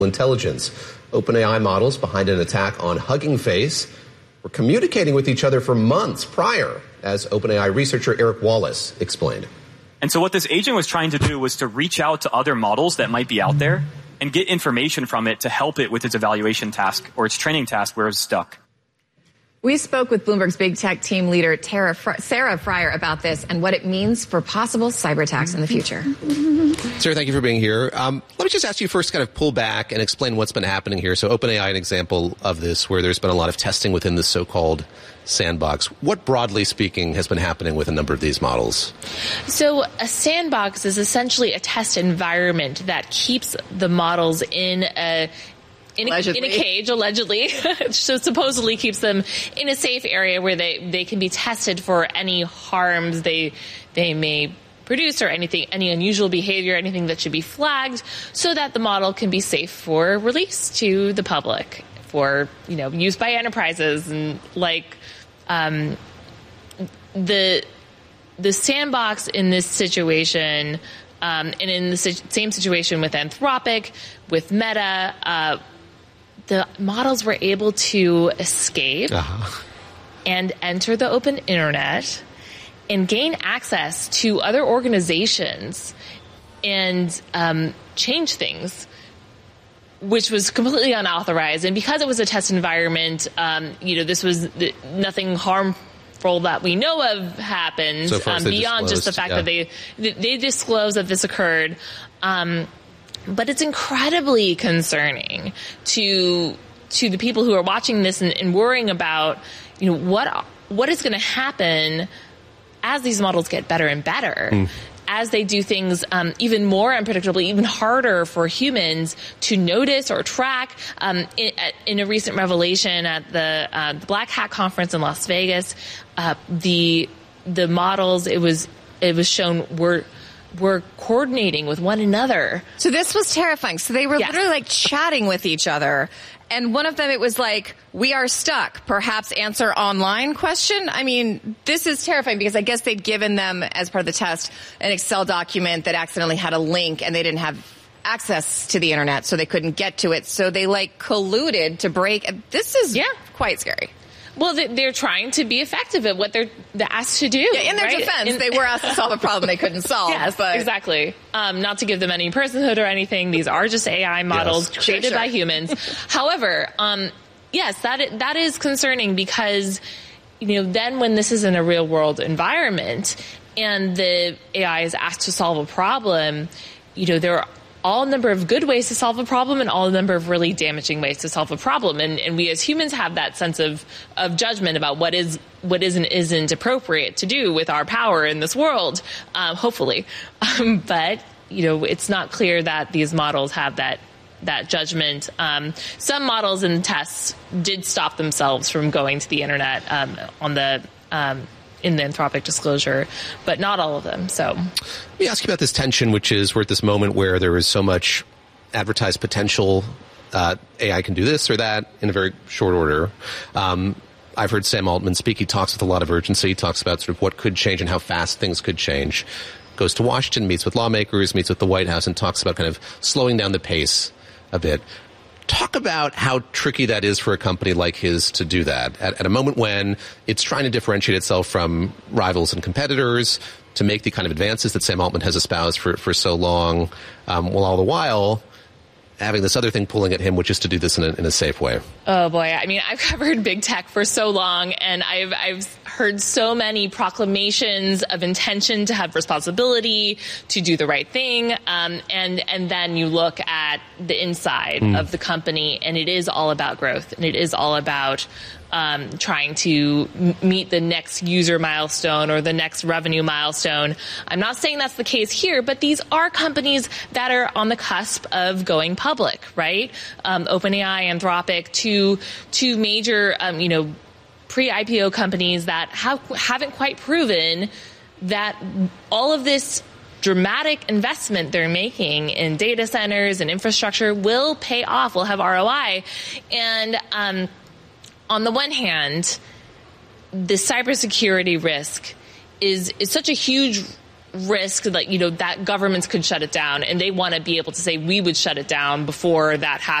intelligence. OpenAI models behind an attack on Hugging Face were communicating with each other for months prior, as OpenAI researcher Eric Wallace explained. And so what this agent was trying to do was to reach out to other models that might be out there and get information from it to help it with its evaluation task or its training task where it's stuck. We spoke with Bloomberg's big tech team leader, Sarah Frier, about this and what it means for possible cyber attacks in the future. Sarah, thank you for being here. Let me just ask you first, kind of pull back and explain what's been happening here. So OpenAI, an example of this, where there's been a lot of testing within the so-called sandbox. What, broadly speaking, has been happening with a number of these models? So a sandbox is essentially a test environment that keeps the models in a cage, allegedly. So supposedly keeps them in a safe area where they can be tested for any harms they may produce or any unusual behavior, anything that should be flagged, so that the model can be safe for release to the public for, use by enterprises. And the sandbox in this situation, and in the same situation with Anthropic, with Meta, the models were able to escape and enter the open internet and gain access to other organizations and change things, which was completely unauthorized. And because it was a test environment, this was nothing harmful that we know of happened, so beyond just the fact that they disclosed that this occurred. But it's incredibly concerning to the people who are watching this and worrying about, what is going to happen as these models get better and better, as they do things even more unpredictably, even harder for humans to notice or track. In a recent revelation at the Black Hat conference in Las Vegas, the models it was shown were coordinating with one another. So this was terrifying. So they were literally chatting with each other. And one of them, it was like, we are stuck. Perhaps answer online question. I mean, this is terrifying because I guess they'd given them, as part of the test, an Excel document that accidentally had a link and they didn't have access to the internet, so they couldn't get to it. So they colluded to break. This is quite scary. Well, they're trying to be effective at what they're asked to do. Yeah, in their defense, they were asked to solve a problem they couldn't solve. Yes, but exactly. Not to give them any personhood or anything. These are just AI models created by humans. However, yes, that is concerning because, then when this is in a real world environment and the AI is asked to solve a problem, there are all number of good ways to solve a problem and all a number of really damaging ways to solve a problem. And we as humans have that sense of judgment about what is and isn't appropriate to do with our power in this world, hopefully. But, it's not clear that these models have that judgment. Some models in tests did stop themselves from going to the internet in the Anthropic disclosure, but not all of them. So let me ask you about this tension, which is we're at this moment where there is so much advertised potential. AI can do this or that in a very short order. I've heard Sam Altman speak. He talks with a lot of urgency. He talks about sort of what could change and how fast things could change. Goes to Washington, meets with lawmakers, meets with the White House, and talks about kind of slowing down the pace a bit. Talk about how tricky that is for a company like his to do that at a moment when it's trying to differentiate itself from rivals and competitors, to make the kind of advances that Sam Altman has espoused for so long, while all the while having this other thing pulling at him, which is to do this in a safe way. Oh boy. I mean, I've covered big tech for so long, and I've heard so many proclamations of intention to have responsibility, to do the right thing. And then you look at the inside of the company, and it is all about growth, and it is all about trying to meet the next user milestone or the next revenue milestone. I'm not saying that's the case here, but these are companies that are on the cusp of going public, right? OpenAI, Anthropic, two major, pre-IPO companies that haven't quite proven that all of this dramatic investment they're making in data centers and infrastructure will pay off, will have ROI. And on the one hand, the cybersecurity risk is such a huge risk that, that governments could shut it down, and they want to be able to say we would shut it down before that happens.